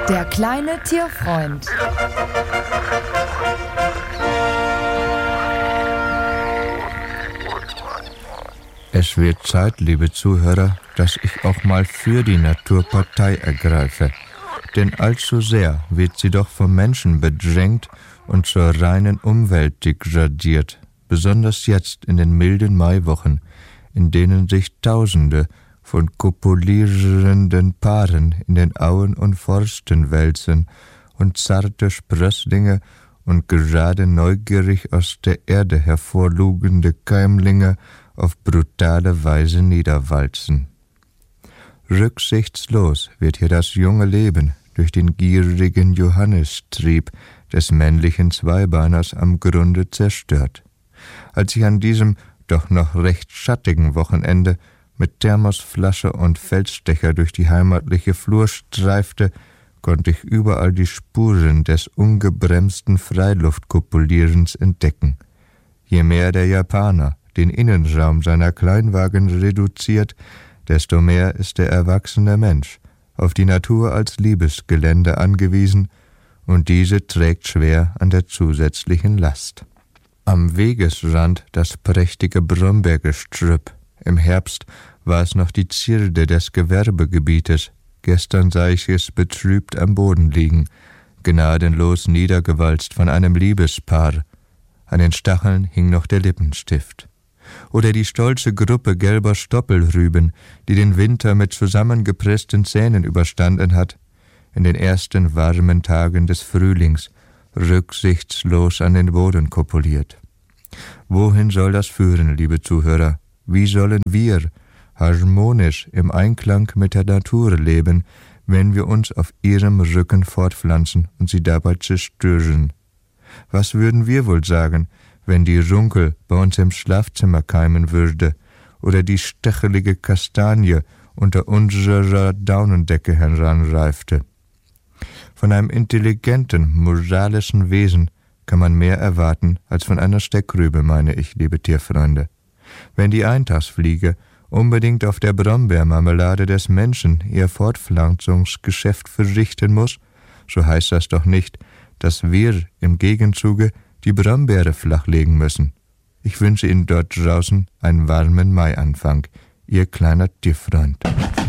Der kleine Tierfreund. Es wird Zeit, liebe Zuhörer, dass ich auch mal für die Natur Partei ergreife. Denn allzu sehr wird sie doch vom Menschen bedrängt und zur reinen Umwelt degradiert. Besonders jetzt in den milden Maiwochen, in denen sich Tausende von kopulierenden Paaren in den Auen und Forsten wälzen und zarte Sprösslinge und gerade neugierig aus der Erde hervorlugende Keimlinge auf brutale Weise niederwalzen. Rücksichtslos wird hier das junge Leben durch den gierigen Johannistrieb des männlichen Zweibeiners am Grunde zerstört. Als ich an diesem doch noch recht schattigen Wochenende mit Thermosflasche und Feldstecher durch die heimatliche Flur streifte, konnte ich überall die Spuren des ungebremsten Freiluftkopulierens entdecken. Je mehr der Japaner den Innenraum seiner Kleinwagen reduziert, desto mehr ist der erwachsene Mensch auf die Natur als Liebesgelände angewiesen, und diese trägt schwer an der zusätzlichen Last. Am Wegesrand das prächtige Brombeergestrüpp. Im Herbst war es noch die Zierde des Gewerbegebietes. Gestern sah ich es betrübt am Boden liegen, gnadenlos niedergewalzt von einem Liebespaar. An den Stacheln hing noch der Lippenstift. Oder die stolze Gruppe gelber Stoppelrüben, die den Winter mit zusammengepressten Zähnen überstanden hat, in den ersten warmen Tagen des Frühlings, rücksichtslos an den Boden kopuliert. Wohin soll das führen, liebe Zuhörer? Wie sollen wir harmonisch im Einklang mit der Natur leben, wenn wir uns auf ihrem Rücken fortpflanzen und sie dabei zerstören? Was würden wir wohl sagen, wenn die Runkel bei uns im Schlafzimmer keimen würde oder die stchelige Kastanie unter unserer Daunendecke heranreifte? Von einem intelligenten, moralischen Wesen kann man mehr erwarten als von einer Steckrübe, meine ich, liebe Tierfreunde. Wenn die Eintagsfliege unbedingt auf der Brombeermarmelade des Menschen ihr Fortpflanzungsgeschäft verrichten muss, so heißt das doch nicht, dass wir im Gegenzuge die Brombeere flachlegen müssen. Ich wünsche Ihnen dort draußen einen warmen Maianfang, Ihr kleiner Tierfreund.